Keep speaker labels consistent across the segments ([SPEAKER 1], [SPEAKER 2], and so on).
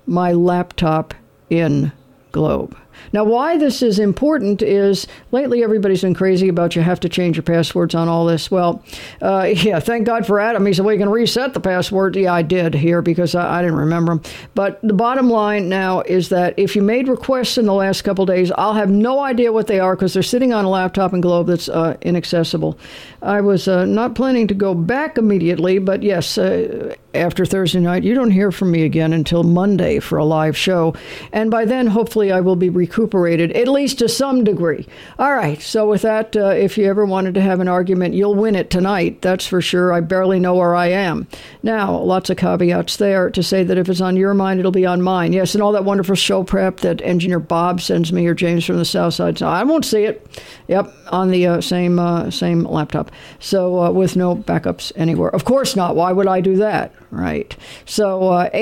[SPEAKER 1] my laptop in Globe. Now, why this is important is lately everybody's been crazy about you have to change your passwords on all this. Well, thank God for Adam. He said, well, you can reset the password. Yeah, I did here because I didn't remember them. But the bottom line now is that if you made requests in the last couple of days, I'll have no idea what they are because they're sitting on a laptop in Globe that's inaccessible. I was not planning to go back immediately, but yes, after Thursday night, you don't hear from me again until Monday for a live show. And by then, hopefully, I will be recuperated, at least to some degree. All right, so with that, if you ever wanted to have an argument, you'll win it tonight. That's for sure. I barely know where I am. Now, lots of caveats there to say that if it's on your mind, it'll be on mine. Yes, and all that wonderful show prep that Engineer Bob sends me or James from the South Side. So I won't see it. Yep, on the same laptop. So with no backups anywhere. Of course not. Why would I do that? Right. So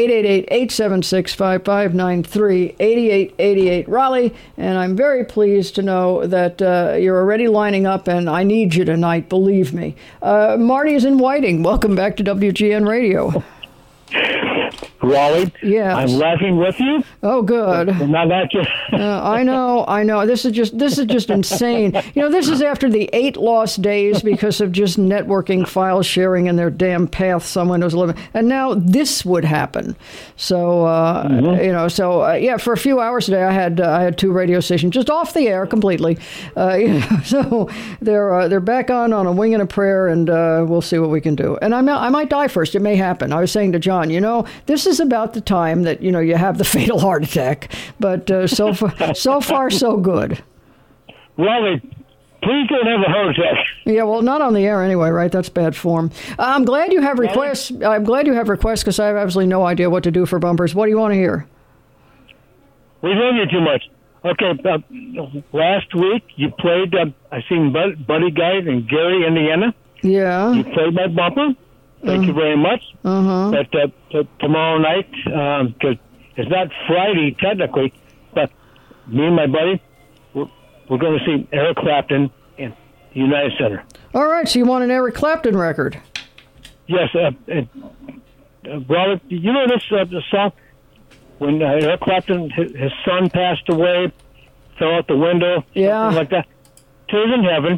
[SPEAKER 1] 888-876-5593, 8888 Raleigh. And I'm very pleased to know that you're already lining up, and I need you tonight, believe me. Marty is in Whiting. Welcome back to WGN Radio.
[SPEAKER 2] Raleigh,
[SPEAKER 1] yes.
[SPEAKER 2] I'm laughing with you.
[SPEAKER 1] Oh, good.
[SPEAKER 2] Not that just.
[SPEAKER 1] I know. This is just insane. This is after the 8 lost days because of just networking, file sharing, and their damn paths on Windows 11. And now this would happen. So, for a few hours today, I had 2 radio stations just off the air completely. So they're back on a wing and a prayer, and we'll see what we can do. And I might die first. It may happen. I was saying to John, this is about the time that, you have the fatal heart attack. But so far, so good.
[SPEAKER 2] Raleigh, please don't have a heart attack.
[SPEAKER 1] Yeah, well, not on the air anyway, right? That's bad form. I'm glad you have requests. I'm glad you have requests because I have absolutely no idea what to do for bumpers. What do you want to hear?
[SPEAKER 2] We love you too much. Okay, last week you played, I seen Buddy Guy in Gary, Indiana.
[SPEAKER 1] Yeah.
[SPEAKER 2] You played my bumper. Thank you very much. But tomorrow night, because it's not Friday technically, but me and my buddy, we're going to see Eric Clapton in the United Center.
[SPEAKER 1] All right, so you want an Eric Clapton record?
[SPEAKER 2] Yes. Robert, you know this the song? When Eric Clapton, his son passed away, fell out the window, something like that. Tears in Heaven.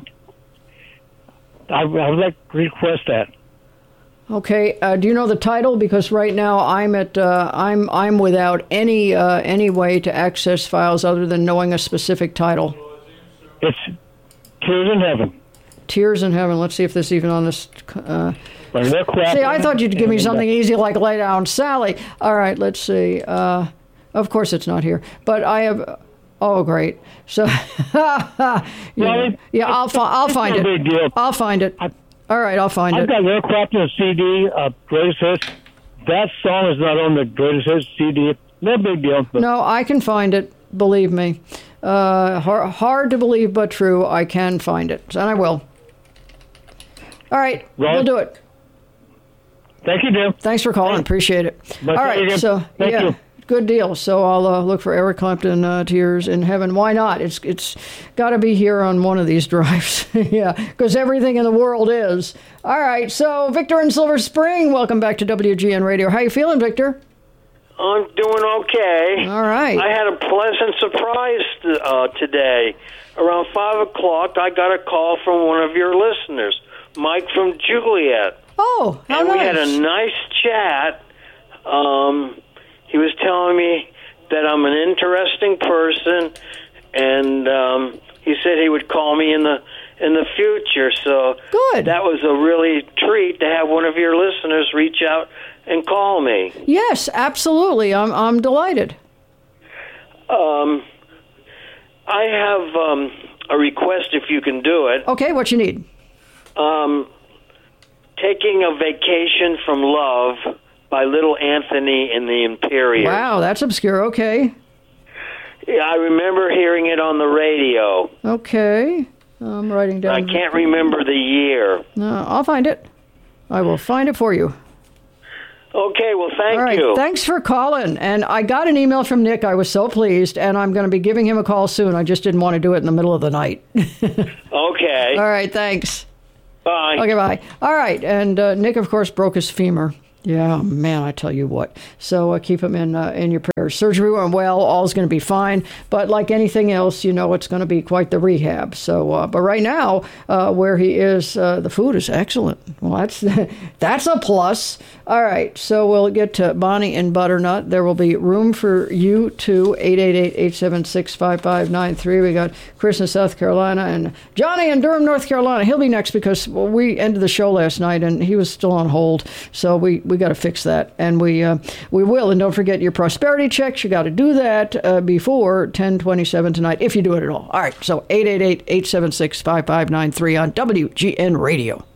[SPEAKER 2] I would like to request that.
[SPEAKER 1] Okay. Do you know the title? Because right now I'm without any way to access files other than knowing a specific title.
[SPEAKER 2] It's Tears in Heaven.
[SPEAKER 1] Tears in Heaven. Let's see if this is even on this.
[SPEAKER 2] See,
[SPEAKER 1] I thought you'd give me something easy like Lay Down Sally. All right. Let's see. Of course it's not here, but I have. Oh, great. So, I'll find it.
[SPEAKER 2] Big deal.
[SPEAKER 1] I'll find it. All right, I'll find it.
[SPEAKER 2] I've got Eric Clapton CD, Greatest Hits. That song is not on the Greatest Hits CD. No big deal.
[SPEAKER 1] No, I can find it. Believe me. Hard to believe, but true. I can find it, and I will. All right, we'll do it.
[SPEAKER 2] Thank you, dear.
[SPEAKER 1] Thanks for calling. Appreciate it. All right, so
[SPEAKER 2] Thank you.
[SPEAKER 1] Good deal. So I'll look for Eric Clapton, Tears in Heaven. Why not? It's got to be here on one of these drives. Yeah, because everything in the world is. All right. So Victor in Silver Spring, welcome back to WGN Radio. How you feeling, Victor?
[SPEAKER 3] I'm doing okay.
[SPEAKER 1] All right.
[SPEAKER 3] I had a pleasant surprise today. Around 5 o'clock, I got a call from one of your listeners, Mike from Juliet.
[SPEAKER 1] Oh, how
[SPEAKER 3] and
[SPEAKER 1] nice.
[SPEAKER 3] We had a nice chat. He was telling me that I'm an interesting person, and he said he would call me in the future. So
[SPEAKER 1] good.
[SPEAKER 3] That was a really treat to have one of your listeners reach out and call me.
[SPEAKER 1] Yes, absolutely. I'm delighted.
[SPEAKER 3] I have a request if you can do it.
[SPEAKER 1] Okay, what you need?
[SPEAKER 3] Taking a Vacation from Love by Little Anthony and the Imperials.
[SPEAKER 1] Wow, that's obscure. Okay.
[SPEAKER 3] Yeah, I remember hearing it on the radio.
[SPEAKER 1] Okay. I'm writing down.
[SPEAKER 3] I can't remember the year.
[SPEAKER 1] No, I'll find it. I will find it for you.
[SPEAKER 3] Okay, well, thank
[SPEAKER 1] All right,
[SPEAKER 3] you.
[SPEAKER 1] Thanks for calling. And I got an email from Nick. I was so pleased, and I'm going to be giving him a call soon. I just didn't want to do it in the middle of the night.
[SPEAKER 3] Okay.
[SPEAKER 1] All right, thanks.
[SPEAKER 3] Bye.
[SPEAKER 1] Okay, bye. All right, and Nick, of course, broke his femur. Yeah, man, I tell you what. So keep him in your prayers. Surgery went well. All's going to be fine. But like anything else, it's going to be quite the rehab. So, but right now, where he is, the food is excellent. Well, that's a plus. All right, so we'll get to Bonnie and Butternut. There will be room for you too. 888-876-5593. We got Chris in South Carolina and Johnny in Durham, North Carolina. He'll be next because we ended the show last night and he was still on hold. So we got to fix that, and we will. And don't forget your prosperity checks. You got to do that before 10:27 tonight, if you do it at all. All right, so 888-876-5593 on WGN Radio.